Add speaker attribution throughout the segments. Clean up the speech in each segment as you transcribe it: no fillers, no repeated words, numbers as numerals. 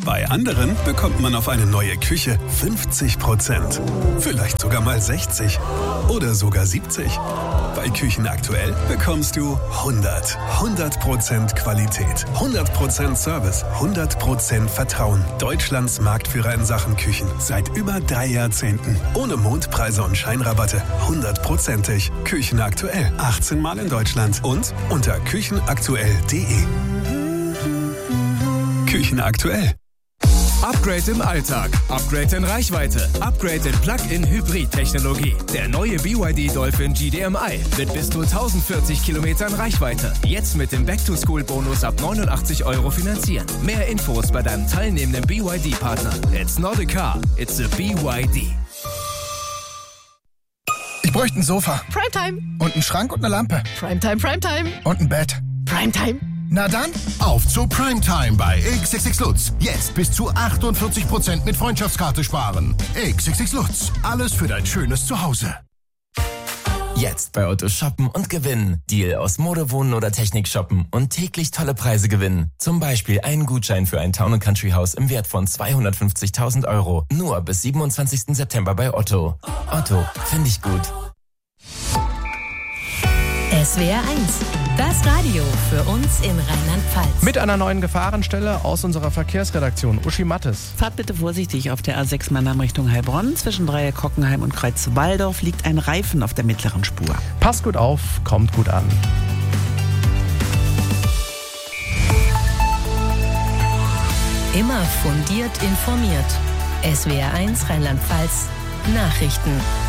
Speaker 1: Bei anderen bekommt man auf eine neue Küche 50%. Vielleicht sogar mal 60 oder sogar 70. Bei Küchen aktuell bekommst du 100% Qualität, 100% Service, 100% Vertrauen. Deutschlands Marktführer in Sachen Küchen seit über 3 Jahrzehnten. Ohne Mondpreise und Scheinrabatte. 100%ig. Küchen aktuell. 18 Mal in Deutschland und unter küchenaktuell.de. Küchen aktuell.
Speaker 2: Upgrade im Alltag, Upgrade in Reichweite, Upgrade in Plug-in-Hybrid-Technologie. Der neue BYD Dolphin GDMI mit bis zu 1040 Kilometern Reichweite. Jetzt mit dem Back-to-School-Bonus ab 89 € finanzieren. Mehr Infos bei deinem teilnehmenden BYD-Partner. It's not a car, it's a BYD.
Speaker 3: Ich bräuchte ein Sofa.
Speaker 4: Primetime.
Speaker 3: Und einen Schrank und eine Lampe.
Speaker 4: Primetime, Primetime.
Speaker 3: Und ein Bett.
Speaker 4: Primetime.
Speaker 3: Na dann,
Speaker 5: auf zu Primetime bei XXX Lutz. Jetzt bis zu 48% mit Freundschaftskarte sparen. XXX Lutz. Alles für dein schönes Zuhause.
Speaker 6: Jetzt bei Otto shoppen und gewinnen. Deal aus Mode, Wohnen oder Technik shoppen und täglich tolle Preise gewinnen. Zum Beispiel einen Gutschein für ein Town & Country Haus im Wert von 250.000 €. Nur bis 27. September bei Otto. Otto, finde ich gut.
Speaker 7: SWR 1, das Radio für uns in Rheinland-Pfalz.
Speaker 8: Mit einer neuen Gefahrenstelle aus unserer Verkehrsredaktion, Uschi Mattes.
Speaker 9: Fahrt bitte vorsichtig auf der A6 Mannheim Richtung Heilbronn. Zwischen Dreieck-Hockenheim und Kreuz-Walldorf liegt ein Reifen auf der mittleren Spur.
Speaker 8: Passt gut auf, kommt gut an.
Speaker 7: Immer fundiert informiert. SWR 1 Rheinland-Pfalz Nachrichten.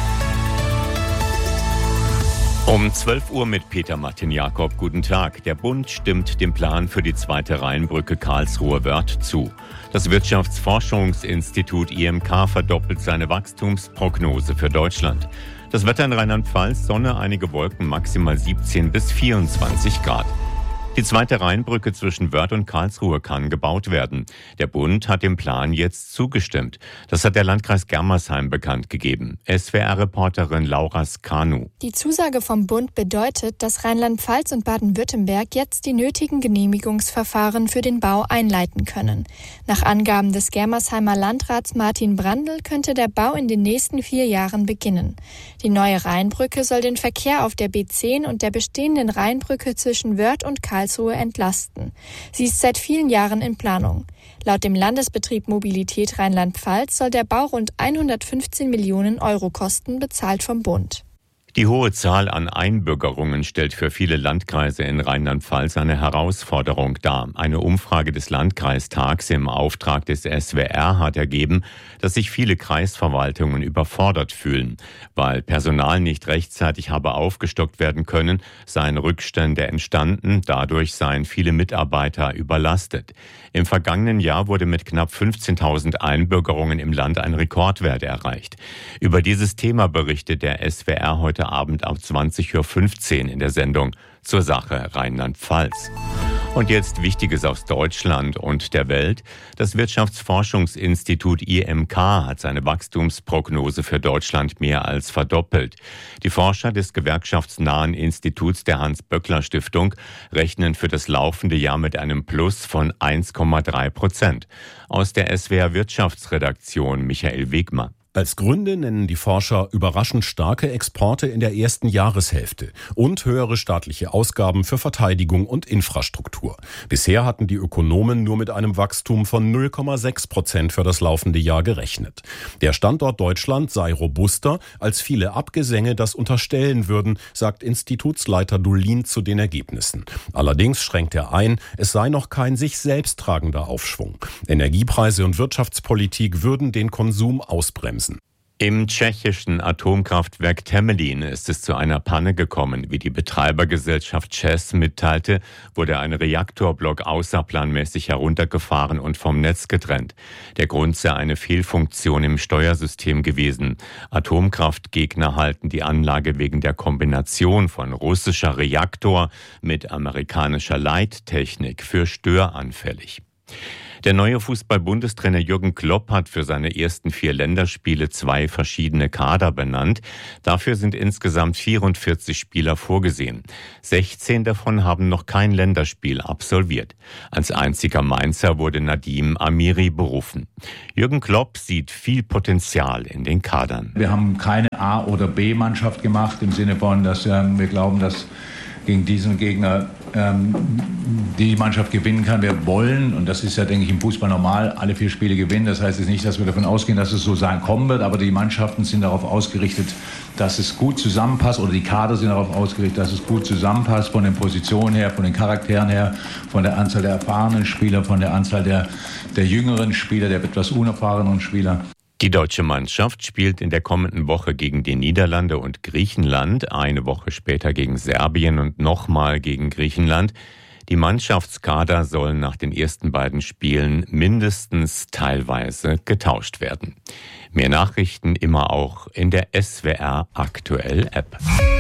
Speaker 10: Um 12 Uhr mit Peter Martin Jakob. Guten Tag. Der Bund stimmt dem Plan für die zweite Rheinbrücke Karlsruhe-Wörth zu. Das Wirtschaftsforschungsinstitut IMK verdoppelt seine Wachstumsprognose für Deutschland. Das Wetter in Rheinland-Pfalz, Sonne, einige Wolken, maximal 17 bis 24 Grad. Die zweite Rheinbrücke zwischen Wörth und Karlsruhe kann gebaut werden. Der Bund hat dem Plan jetzt zugestimmt. Das hat der Landkreis Germersheim bekannt gegeben. SWR-Reporterin Laura Skanu.
Speaker 11: Die Zusage vom Bund bedeutet, dass Rheinland-Pfalz und Baden-Württemberg jetzt die nötigen Genehmigungsverfahren für den Bau einleiten können. Nach Angaben des Germersheimer Landrats Martin Brandl könnte der Bau in den nächsten 4 Jahren beginnen. Die neue Rheinbrücke soll den Verkehr auf der B10 und der bestehenden Rheinbrücke zwischen Wörth und Karlsruhe entlasten. Sie ist seit vielen Jahren in Planung. Laut dem Landesbetrieb Mobilität Rheinland-Pfalz soll der Bau rund 115 Millionen € kosten, bezahlt vom Bund.
Speaker 10: Die hohe Zahl an Einbürgerungen stellt für viele Landkreise in Rheinland-Pfalz eine Herausforderung dar. Eine Umfrage des Landkreistags im Auftrag des SWR hat ergeben, dass sich viele Kreisverwaltungen überfordert fühlen. Weil Personal nicht rechtzeitig habe aufgestockt werden können, seien Rückstände entstanden, dadurch seien viele Mitarbeiter überlastet. Im vergangenen Jahr wurde mit knapp 15.000 Einbürgerungen im Land ein Rekordwert erreicht. Über dieses Thema berichtet der SWR heute Abend ab 20.15 Uhr in der Sendung Zur Sache Rheinland-Pfalz. Und jetzt Wichtiges aus Deutschland und der Welt. Das Wirtschaftsforschungsinstitut IMK hat seine Wachstumsprognose für Deutschland mehr als verdoppelt. Die Forscher des gewerkschaftsnahen Instituts der Hans-Böckler-Stiftung rechnen für das laufende Jahr mit einem Plus von 1,3%. Aus der SWR-Wirtschaftsredaktion Michael Wegmann.
Speaker 12: Als Gründe nennen die Forscher überraschend starke Exporte in der ersten Jahreshälfte und höhere staatliche Ausgaben für Verteidigung und Infrastruktur. Bisher hatten die Ökonomen nur mit einem Wachstum von 0,6% für das laufende Jahr gerechnet. Der Standort Deutschland sei robuster, als viele Abgesänge das unterstellen würden, sagt Institutsleiter Dolin zu den Ergebnissen. Allerdings schränkt er ein, es sei noch kein sich selbst tragender Aufschwung. Energiepreise und Wirtschaftspolitik würden den Konsum ausbremsen.
Speaker 10: Im tschechischen Atomkraftwerk Temelin ist es zu einer Panne gekommen. Wie die Betreibergesellschaft ČEZ mitteilte, wurde ein Reaktorblock außerplanmäßig heruntergefahren und vom Netz getrennt. Der Grund sei eine Fehlfunktion im Steuersystem gewesen. Atomkraftgegner halten die Anlage wegen der Kombination von russischer Reaktor mit amerikanischer Leittechnik für störanfällig. Der neue Fußball-Bundestrainer Jürgen Klopp hat für seine ersten 4 Länderspiele 2 verschiedene Kader benannt. Dafür sind insgesamt 44 Spieler vorgesehen. 16 davon haben noch kein Länderspiel absolviert. Als einziger Mainzer wurde Nadim Amiri berufen. Jürgen Klopp sieht viel Potenzial in den Kadern.
Speaker 4: Wir haben keine A- oder B-Mannschaft gemacht, im Sinne von, dass wir glauben, dass gegen diesen Gegner die Mannschaft gewinnen kann. Wir wollen, und das ist ja, denke ich, im Fußball normal, alle 4 Spiele gewinnen. Das heißt jetzt nicht, dass wir davon ausgehen, dass es so sein kommen wird, aber die Mannschaften sind darauf ausgerichtet, dass es gut zusammenpasst, oder die Kader sind darauf ausgerichtet, dass es gut zusammenpasst, von den Positionen her, von den Charakteren her, von der Anzahl der erfahrenen Spieler, von der Anzahl der jüngeren Spieler, der etwas unerfahrenen Spieler.
Speaker 10: Die deutsche Mannschaft spielt in der kommenden Woche gegen die Niederlande und Griechenland, eine Woche später gegen Serbien und nochmal gegen Griechenland. Die Mannschaftskader sollen nach den ersten beiden Spielen mindestens teilweise getauscht werden. Mehr Nachrichten immer auch in der SWR Aktuell App.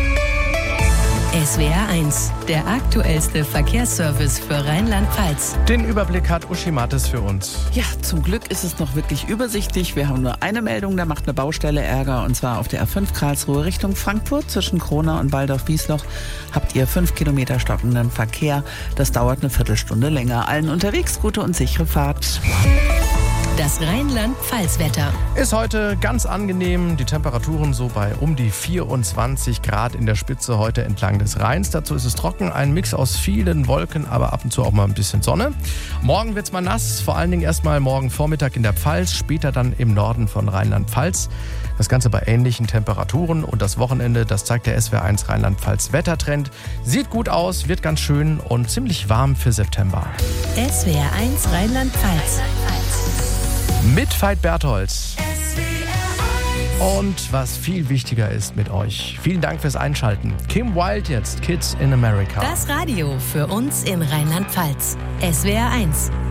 Speaker 7: SWR 1, der aktuellste Verkehrsservice für Rheinland-Pfalz.
Speaker 8: Den Überblick hat Uschi Mattes für uns.
Speaker 9: Ja, zum Glück ist es noch wirklich übersichtlich. Wir haben nur eine Meldung, da macht eine Baustelle Ärger, und zwar auf der A5 Karlsruhe Richtung Frankfurt. Zwischen Kronau und Waldorf-Wiesloch habt ihr 5 Kilometer stockenden Verkehr. Das dauert eine Viertelstunde länger. Allen unterwegs gute und sichere Fahrt.
Speaker 7: Das Rheinland-Pfalz-Wetter.
Speaker 8: Ist heute ganz angenehm. Die Temperaturen so bei um die 24 Grad in der Spitze heute entlang des Rheins. Dazu ist es trocken. Ein Mix aus vielen Wolken, aber ab und zu auch mal ein bisschen Sonne. Morgen wird's mal nass. Vor allen Dingen erstmal morgen Vormittag in der Pfalz, später dann im Norden von Rheinland-Pfalz. Das Ganze bei ähnlichen Temperaturen. Und das Wochenende, das zeigt der SWR 1 Rheinland-Pfalz Wettertrend. Sieht gut aus, wird ganz schön und ziemlich warm für September.
Speaker 7: SWR 1 Rheinland-Pfalz.
Speaker 8: Mit Veit Bertholz. Und was viel wichtiger ist, mit euch. Vielen Dank fürs Einschalten. Kim Wilde jetzt, Kids in America.
Speaker 7: Das Radio für uns in Rheinland-Pfalz. SWR 1.